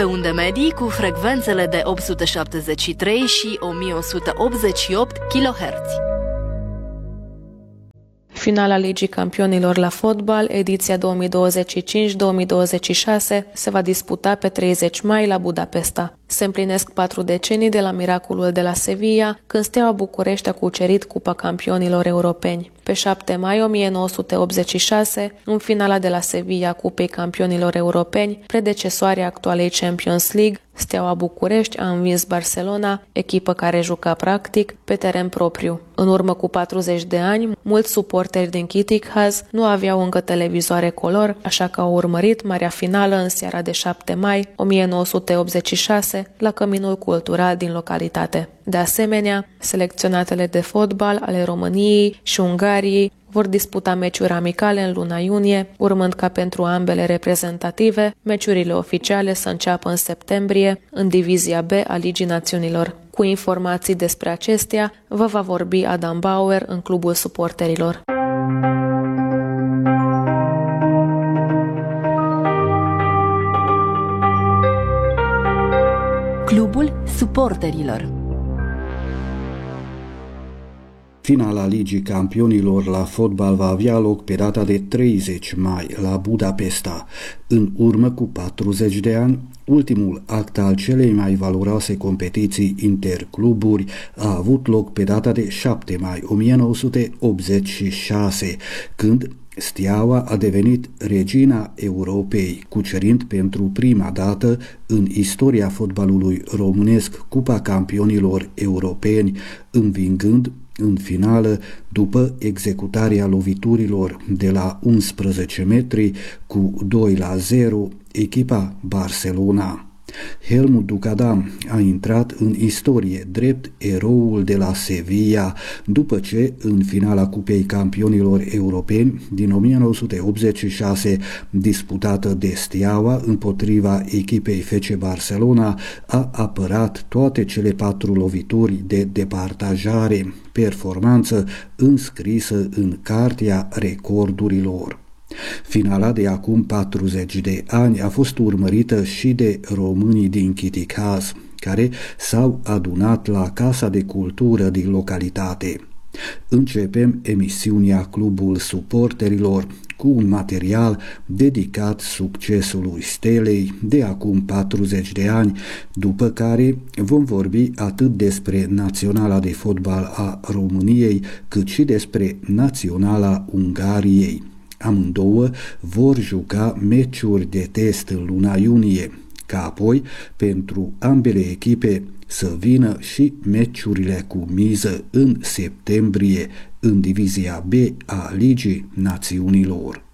Pe unde medii cu frecvențele de 873 și 1188 kHz. Finala Ligii Campionilor la fotbal, ediția 2025-2026, se va disputa pe 30 mai la Budapesta. Se împlinesc 4 decenii de la miracolul de la Sevilla, când Steaua București a cucerit Cupa Campionilor Europeni. Pe 7 mai 1986, în finala de la Sevilla Cupei Campionilor Europeni, predecesoarea actualei Champions League, Steaua București a învins Barcelona, echipă care juca practic pe teren propriu. În urmă cu 40 de ani, mulți suporteri din Kittichhaz nu aveau încă televizoare color, așa că au urmărit marea finală în seara de 7 mai 1986 la Căminul Cultural din localitate. De asemenea, selecționatele de fotbal ale României și Ungariei vor disputa meciuri amicale în luna iunie, urmând ca pentru ambele reprezentative, meciurile oficiale să înceapă în septembrie, în divizia B a Ligii Națiunilor. Cu informații despre acestea, vă va vorbi Adam Bauer în Clubul Suporterilor. Clubul Suporterilor. Finala Ligii Campionilor la fotbal va avea loc pe data de 30 mai la Budapesta. În urmă cu 40 de ani, ultimul act al celei mai valoroase competiții intercluburi a avut loc pe data de 7 mai 1986, când Steaua a devenit regina Europei, cucerind pentru prima dată în istoria fotbalului românesc Cupa Campionilor Europeni, învingând în finală, după executarea loviturilor de la 11 metri cu 2-0, echipa Barcelona. Helmut Ducadam a intrat în istorie drept eroul de la Sevilla, după ce, în finala Cupei Campionilor Europeni din 1986, disputată de Steaua împotriva echipei FC Barcelona, a apărat toate cele 4 lovituri de departajare, performanță înscrisă în cartea recordurilor. Finala de acum 40 de ani a fost urmărită și de românii din Kittichhaz, care s-au adunat la Casa de Cultură din localitate. Începem emisiunea Clubul Suporterilor cu un material dedicat succesului Stelei de acum 40 de ani, după care vom vorbi atât despre Naționala de Fotbal a României, cât și despre Naționala Ungariei. Amândouă vor juca meciuri de test în luna iunie, ca apoi pentru ambele echipe să vină și meciurile cu miză în septembrie în divizia B a Ligii Națiunilor.